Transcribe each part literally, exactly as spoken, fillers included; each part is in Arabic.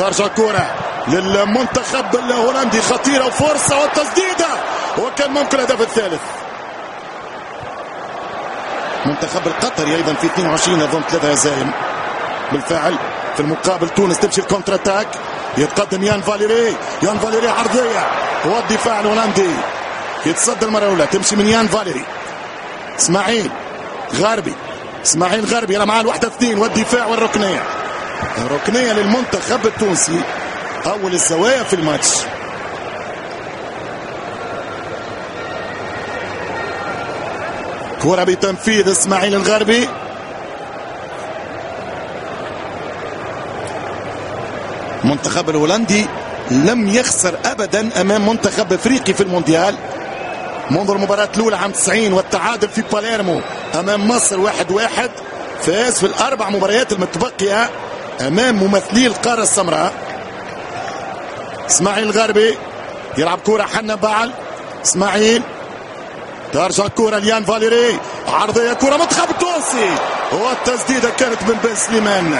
ترجع كرة للمنتخب الهولندي، خطيرة وفرصة والتسديدة، وكان ممكن الهدف الثالث. منتخب القطري ايضا في اثنين وعشرين اظن ثلاثة هزائم بالفعل. في المقابل تونس تمشي الكونتر اتاك، يتقدم يان فاليري، يان فاليري عرضية والدفاع الهولندي يتصدى المرة الأولى، تمشي من يان فاليري. اسماعيل غربي، اسماعيل غربي يلا معاه الواحدة اثنين والدفاع والركنية، الركنية للمنتخب التونسي أول الزوايا في الماتش. كرة بتنفيذ اسماعيل الغربي، المنتخب الهولندي لم يخسر ابدا امام منتخب افريقي في المونديال منذ المباراة الاولى عام تسعين والتعادل في باليرمو امام مصر واحد واحد. فاز في الاربع مباريات المتبقية امام ممثلي القارة السمراء. اسماعيل الغربي يلعب كرة حنا بعل، اسماعيل ترجع الكرة ليان فاليري، عرضية كرة منتخب التونسي والتسديدة كانت من بن سليمان،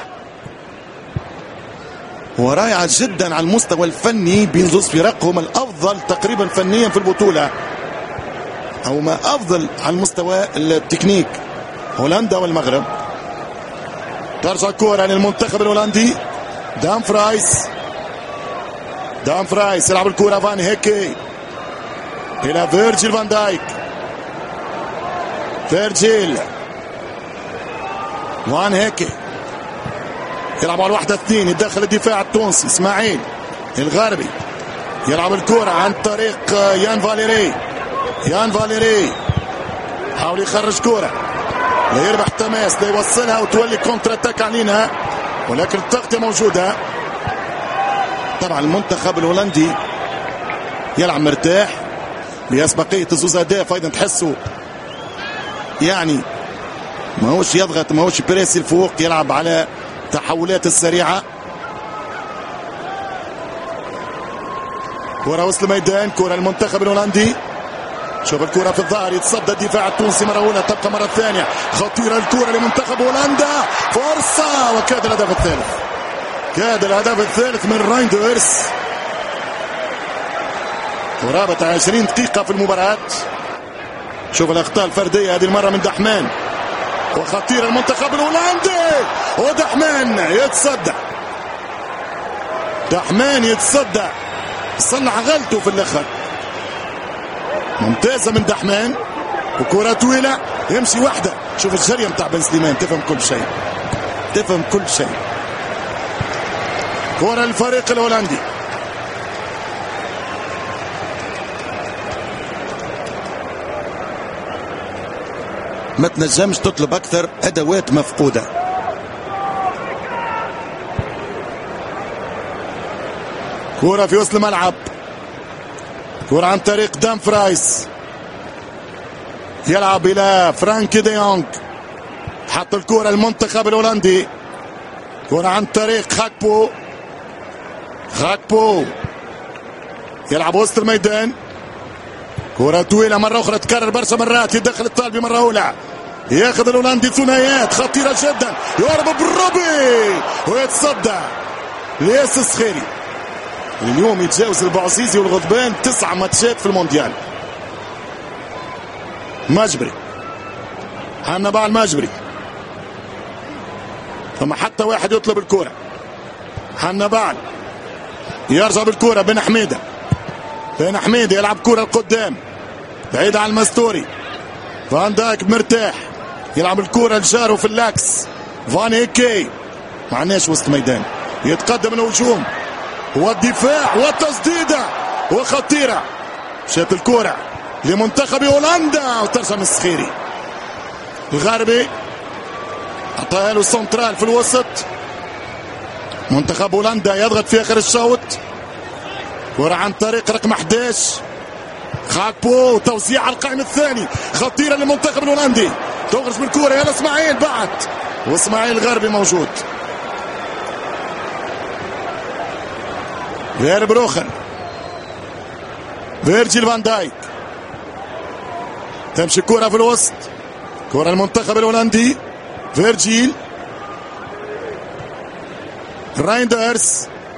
ورائعة جدا على المستوى الفني بين فرقهم الافضل تقريبا فنيا في البطولة، او ما افضل على المستوى التكنيك هولندا والمغرب. ترجع كرة للمنتخب الهولندي، دام فرايس، دام فرايس يلعب الكرة فان هيكي الى فيرجيل فان دايك، فيرجيل فان هيكي يلعب على الواحدة اثنين، يتدخل الدفاع التونسي. اسماعيل الغربي يلعب الكرة عن طريق يان فاليري، يان فاليري حاول يخرج كرة لا يربح تماس، لا يوصلها وتولي كونتر اتاك علينا، ولكن التغطية موجودة. طبعا المنتخب الهولندي يلعب مرتاح بأسبقية الزوز اهداف، ايضا تحسوا يعني ما هوش يضغط، ما هوش بريسي الفوق، يلعب على التحولات السريعة. كرة وسط الميدان، كرة المنتخب الهولندي، شوف الكرة في الظهر، يتصدى الدفاع التونسي مرة أولى، تبقى مرة ثانية خطيرة الكرة لمنتخب هولندا، فرصة وكاد الهدف الثالث، كاد الهدف الثالث من رايندرز. قرابة عشرين دقيقة في المباراة. شوف الأخطاء الفردية هذه المرة من دحمان، وخطير المنتخب الهولندي، ودحمان يتصدى، دحمان يتصدى، صنع غلطه في الاخر، ممتازة من دحمان، وكرة طويلة يمشي واحدة. شوف الجرية متاع بن سليمان، تفهم كل شيء، تفهم كل شيء. كرة الفريق الهولندي، ما تنجمش تطلب اكثر، ادوات مفقودة. كرة في وسط الملعب، كرة عن طريق دام فرايس، يلعب الى فرانكي دي يونغ، حط الكرة المنتخب الهولندي، كرة عن طريق خاكبو، خاكبو يلعب وسط الميدان، كرة طويلة مرة أخرى تكرر برشا مرات، يدخل الطالبي مرة أولى، ياخذ الهولندي ثنائيات خطيرة جدا، يهرب بالربي ويتصدى لياس السخيري. اليوم يتجاوز البعزيزي والغضبان تسع ماتشات في المونديال. مجبري حنا بقى المجبري، فما حتى واحد يطلب الكرة. حنا بعد يرجع بالكرة بن حميدة، بن حميدة يلعب كرة القدام بعيد عن المستوري، فان دايك مرتاح يلعب الكرة لجاره في اللاكس، فان هيكي معناش وسط ميدان، يتقدم الهجوم والدفاع والتسديدة وخطيرة، شات الكرة لمنتخب هولندا وترجع من السخيري. الغربي عطاها له سنترال في الوسط، منتخب هولندا يضغط في اخر الشوط، كرة عن طريق رقم احد عشر خاكبو، توزيع على القائم الثاني خطيرة للمنتخب الهولندي، تخرج بالكرة يلا اسماعيل بعد، واسماعيل الغربي موجود، غير بروخن، فيرجيل فان دايك، تمشي الكرة في الوسط، كرة المنتخب الهولندي، فيرجيل رايندرز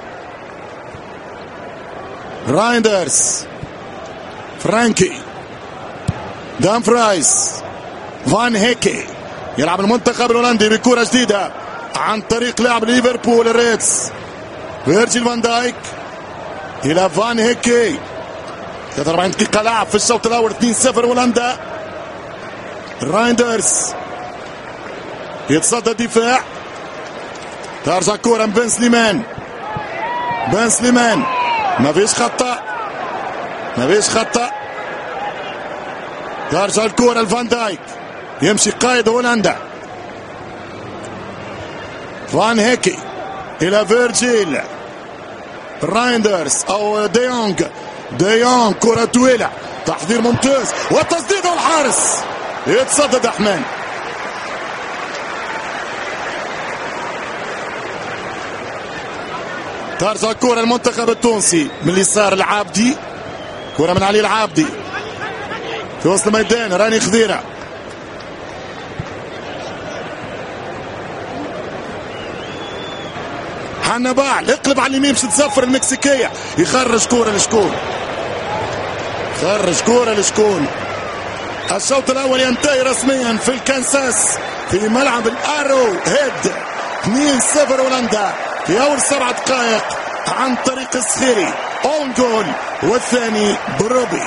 رايندرز، فرانكي، دامفرايز، فان هيكي. يلعب المنتخب الهولندي بكرة جديدة عن طريق لاعب ليفربول الريدز فيرجيل فان دايك إلى فان هيكي. ثلاثة وأربعين دقيقة لعب في الشوط الأول، اثنين صفر هولندا. رايندرز يتصدى الدفاع، ترجع كرة بن سليمان. بن سليمان ما فيش خطأ، ما فيش خطأ. ترجع الكرة لفان دايك، يمشي قائد هولندا. فان هيكي إلى فيرجيل. رايندرز أو ديونغ. ديونغ كرة طويلة، تحضير ممتاز والتصديد والحارس يتصدد أحمان. ترجع كرة المنتخب التونسي من اليسار العابدي. كرة من علي العابدي في وسط الميدان، راني خضيرة. حنبال اقلب على اليمين باش تسفر المكسيكية، يخرج كرة لشكون؟ خرج كرة لشكون؟ الشوط الأول ينتهي رسميا في الكنساس في ملعب الارو هيد. اثنين صفر هولندا في أول سبع دقائق عن طريق السخيري اون جول، والثاني بروبي.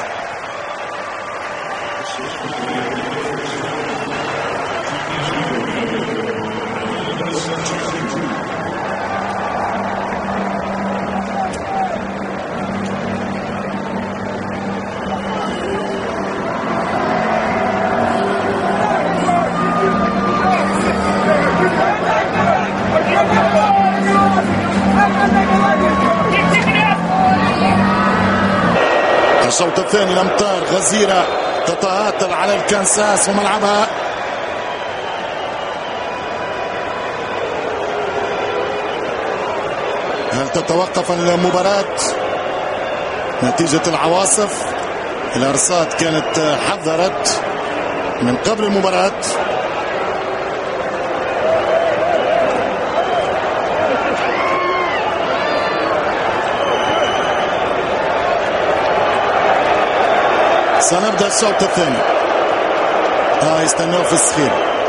الشوط الثاني الأمطار غزيرة تتهاطل على الكنساس وملعبها. هل تتوقف المباراة نتيجة العواصف؟ الأرصاد كانت حذرت من قبل المباراة. سنبدأ الشوط الثاني. اه يستنوا في السخير.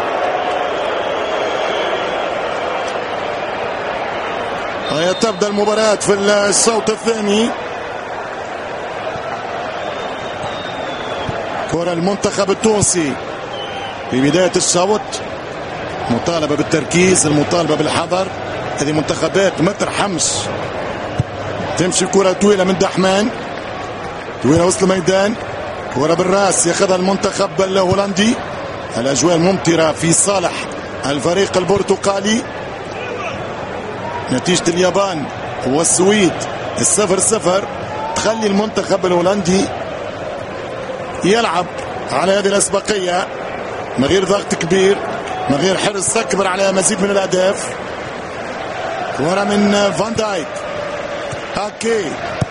هيا تبدأ المباراة في الشوط الثاني. كرة المنتخب التونسي في بداية الشوط، مطالبة بالتركيز، المطالبة بالحذر. هذه منتخبات ما ترحمش. تمشي كرة طويلة من دحمان، طويلة وسط الميدان، كرة بالراس ياخذها المنتخب الهولندي. الأجواء الممطرة في صالح الفريق البرتقالي. نتيجة اليابان والسويد الصفر صفر تخلي المنتخب الهولندي يلعب على هذه الأسبقية من غير ضغط كبير، من غير حرص أكبر على مزيد من الأهداف. كرة من فان دايك. أوكي،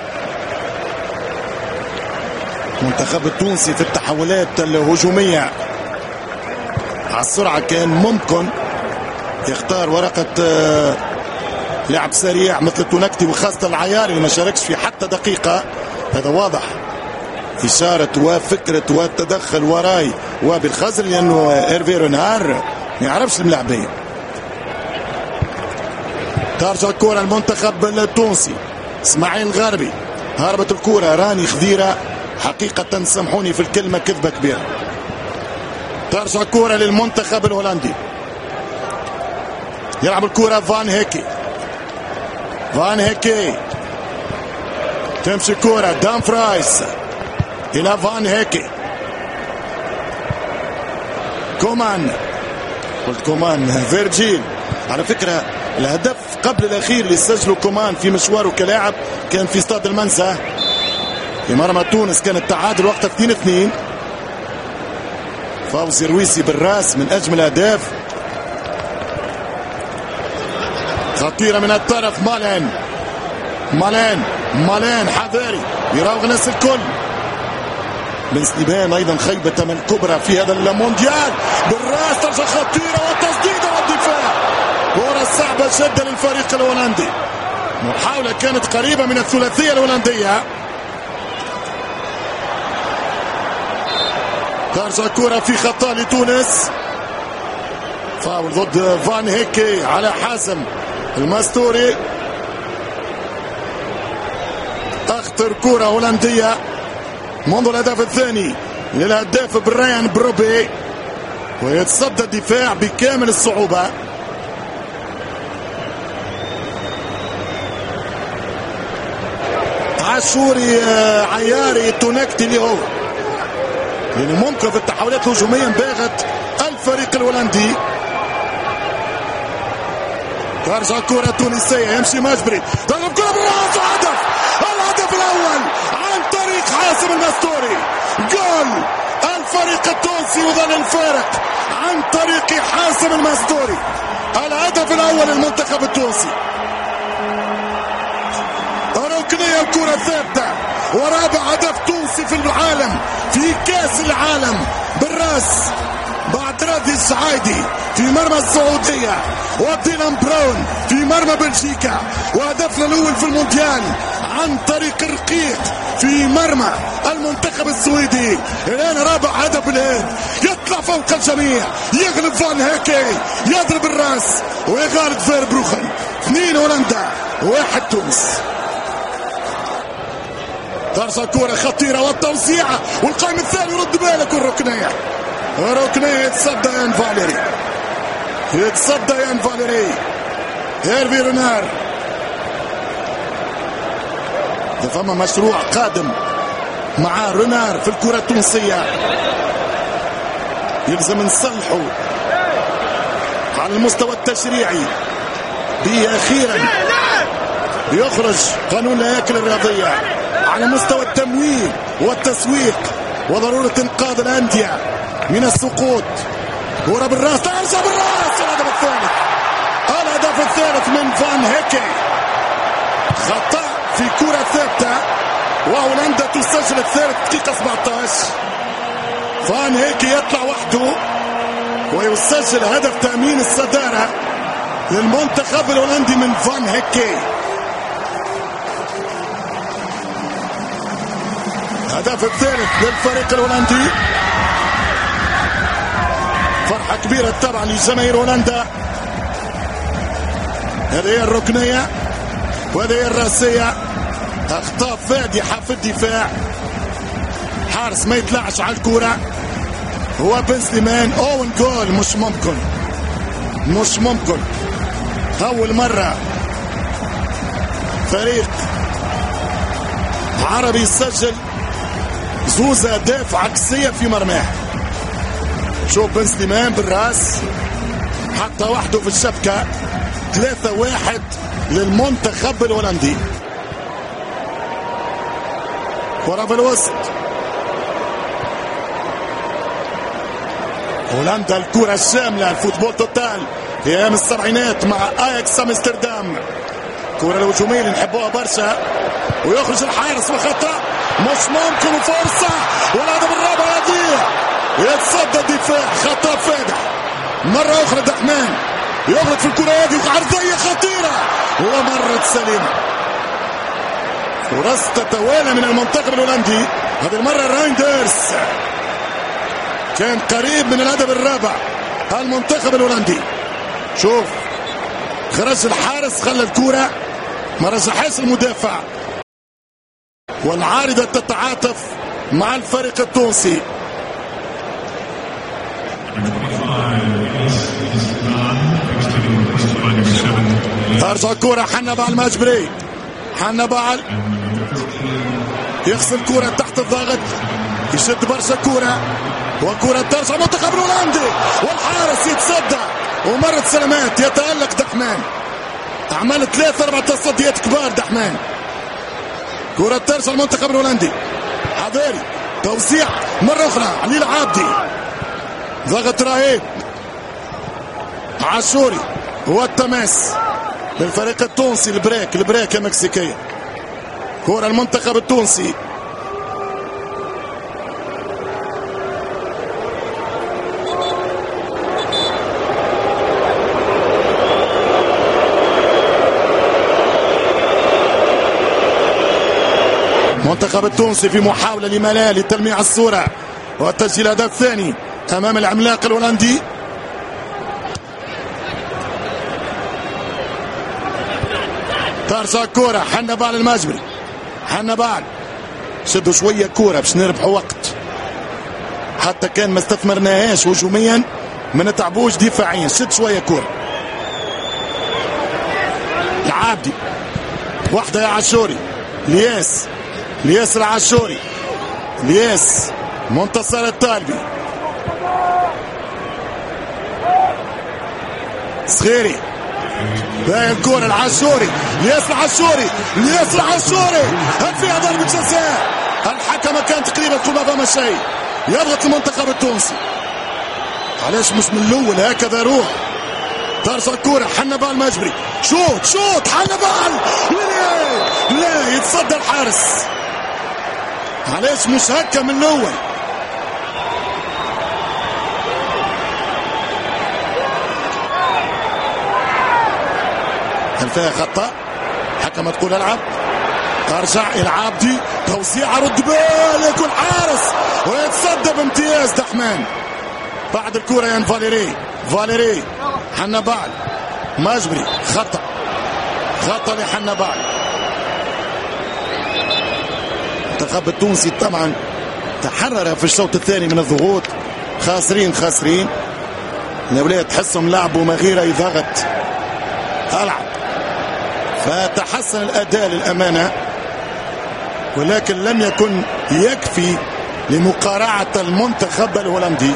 المنتخب التونسي في التحولات الهجومية على السرعة كان ممكن يختار ورقة لعب سريع مثل تونكتي، وخاصة العياري اللي ما شاركش في حتى دقيقة. هذا واضح إشارة وفكرة والتدخل وراي وبالخزر، لأنه إيرفي رونار ما يعرفش الملاعبية. ترجع الكرة المنتخب التونسي. اسماعيل الغربي، هربت الكرة، راني خضيرة. حقيقة سامحوني في الكلمة، كذبة كبيرة. ترجع الكرة للمنتخب الهولندي. يلعب الكرة فان هيكي. فان هيكي تمشي الكرة دامفرايز إلى فان هيكي. كومان، قلت كومان، فيرجيل. على فكرة الهدف قبل الأخير اللي سجله كومان في مشواره كلاعب كان في استاد المنزه في مرمى تونس، كان التعادل وقتها اثنين اثنين. فوزي رويسي بالراس من أجمل الأهداف. خطيرة من الطرف، مالين مالين مالين حذاري، يراوغ الناس الكل. بن سليمان أيضا خيبة من كبرى في هذا المونديال. بالراس ترجع خطيرة والتصديد والدفاع. كرة صعبة جدا للفريق الهولندي. محاولة كانت قريبة من الثلاثية الهولندية. ترجع كرة في خطأ لتونس. فاول ضد فان هيكي على حازم الماستوري. اخطر كرة هولندية منذ الهدف الثاني للهداف بريان بروبي، ويتصدى الدفاع بكامل الصعوبة. عاشوري عياري تونكتي اللي هو لأنه ممكن في التحولات الهجومية باغت الفريق الهولندي. ترجع كرة تونسية، يمشي مجبري، ضرب كرة بالراس وهدف. الهدف الأول عن طريق حازم الماستوري. جول الفريق التونسي وظل الفارق عن طريق حازم الماستوري. الهدف الأول للمنتخب التونسي. ركنية وكرة ثابتة، ورابع هدف تونسي في العالم في كأس العالم بالراس بعد رادي السعايدي في مرمى السعودية وديلان براون في مرمى بلجيكا، وهدفنا الأول في المونديال عن طريق الرقيق في مرمى المنتخب السويدي. الآن رابع هدف الآن، يطلع فوق الجميع، يغلب فان هيكي، يضرب الراس ويغالب فيربروخن. اثنين هولندا واحد تونس. ترجع كرة خطيرة والتوزيعة والقائم الثاني يرد بالك والركنية. ركنية يتصدى يان فاليري، يتصدى يان فاليري. هيرفي رونار. فما مشروع قادم مع رونار في الكرة التونسية، يلزم نصلحه على المستوى التشريعي. به أخيرا يخرج قانون الهياكل الرياضية على مستوى التمويل والتسويق وضرورة إنقاذ الأندية من السقوط. كرة بالراس، ترجع بالراس. الهدف الثالث، الهدف الثالث من فان هيكي. خطأ في كرة ثابتة وهولندا تسجل الثالث دقيقة سبعة عشر. فان هيكي يطلع وحده ويسجل هدف تأمين الصدارة للمنتخب الهولندي من فان هيكي. الهدف الثالث للفريق الهولندي. فرحة كبيرة طبعا لجماهير هولندا. هذه هي الركنية وهذه هي الراسية. اخطاء فادحة في الدفاع، حارس ما يطلعش على الكرة هو بن سليمان. اون جول، مش ممكن مش ممكن. اول مرة فريق عربي يسجل زوز اهداف عكسية في مرماه. شوف بن سليمان بالراس حتى وحده في الشبكة. ثلاثة واحد للمنتخب الهولندي. كرة بالوسط، هولندا الكرة الشاملة، الفوتبول توتال في ايام السبعينات مع اياكس امستردام. الكرة الهجومية اللي نحبوها برشا، ويخرج الحارس وخطأ مش ممكن وفرصة، والهدف الرابع يضيع. يتصدى الدفاع، خطأ فادح مرة أخرى. دحمان يغلط في الكرة هذه وعرضية خطيرة ومرت سليمة. فرص تتوالى من المنتخب الهولندي. هذه المرة رايندرز كان قريب من الهدف الرابع. المنتخب الهولندي شوف خرج الحارس، خلى الكرة ما رجحهاش المدافع، والعارضة تتعاطف مع الفريق التونسي. ترجع الكرة حنبال المجبري. حنبال يغسل كرة تحت الضغط، يشد برشا كرة، وكرة ترجع منتخب الهولندي، والحارس يتصدى ومرت سلامات. يتألق دحمان، عمل ثلاثة أربع تصديات كبار دحمان. كرة ترجع المنتخب الهولندي. حضاري توزيع مرة أخرى علي العابدي، ضغط رهيب. عاشوري هو التماس للفريق التونسي. البريك البريك يا مكسيكية. كرة المنتخب التونسي. المنتخب التونسي في محاولة لملال لتلميع الصورة وتسجيل هدف ثاني امام العملاق الهولندي. ترجع كرة حنبال المجبري، حنبال شدوا شوية كرة باش نربحوا وقت، حتى كان ما استثمرناهاش هجوميا ما نتعبوش دفاعيا. شد شوية كرة العابدي، واحدة يا عاشوري، لياس لياس العاشوري، لياس منتصر الطالبي، صغيري باهي الكرة العاشوري، لياس العاشوري، لياس العاشوري، هل فيها ضربة جزاء؟ الحكم كان تقريبا كل ما فما شيء، يضغط المنتخب التونسي. علاش مش من الاول هكذا روح؟ ترجع الكرة حنبال مجبري، شوط شوط حنبال، لا لا يتصدى الحارس. علاش مش هكا من الاول؟ هل فيها خطأ؟ حكم تقول العب، ترجع العابدي، توسيعة رد بالك والحارس ويتصدى بامتياز دحمان. بعد الكرة يان فاليري، فاليري حنبال مجبري، خطأ خطأ لحنبال. المنتخب التونسي طبعا تحرر في الشوط الثاني من الضغوط، خاسرين خاسرين الاولاد تحسهم لعبوا ما غير ضغط العب، فتحسن الاداء للامانه، ولكن لم يكن يكفي لمقارعه المنتخب الهولندي.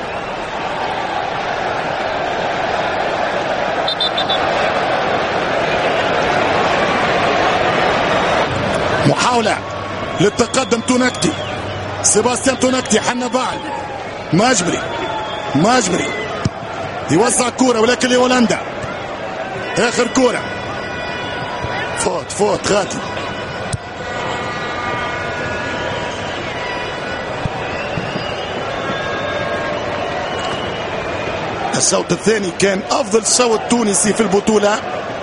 محاوله للتقدم تونكتي، سيباستيان تونكتي، حنبال مجبري، مجبري يوزع كوره ولكن لهولندا. اخر كوره فوت فوت غادي. الشوط الثاني كان افضل شوط تونسي في البطوله،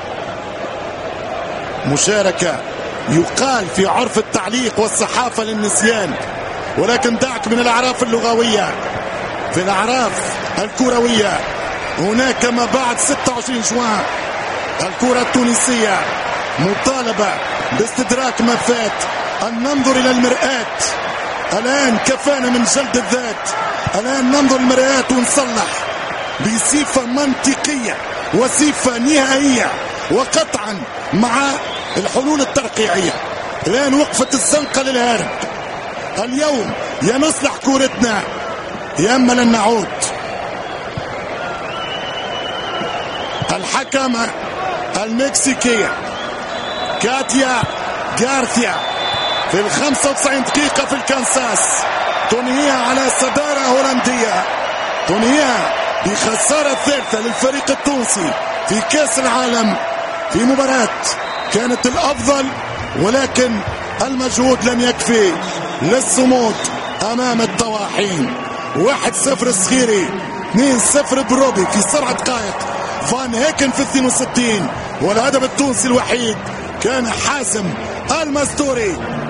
مشاركه يقال في عرف التعليق والصحافه للنسيان، ولكن دعك من الاعراف اللغويه. في الاعراف الكرويه هناك ما بعد ستة وعشرين جوان الكره التونسيه مطالبه باستدراك ما فات، ان ننظر الى المرآة. الان كفانا من جلد الذات، الان ننظر المرآة ونصلح بصفه منطقيه وصفه نهائيه وقطعا مع الحلول الترقيعيه. الان وقفت الزنقه للهارب، اليوم يا نصلح كورتنا يا اما لن نعود. الحكمه المكسيكيه كاتيا غارثيا في الخمسة وتسعين دقيقة في الكنساس تنهيها على صدارة هولندية، تنهيها بخسارة الثالثة للفريق التونسي في كأس العالم، في مباراة كانت الأفضل ولكن المجهود لم يكفي للصمود أمام الطواحين. واحد صفر الصغيري، اثنين صفر بروبي في سبع دقائق، فان هيكن في اثنين وستين، والهدف التونسي الوحيد كان حازم المستوري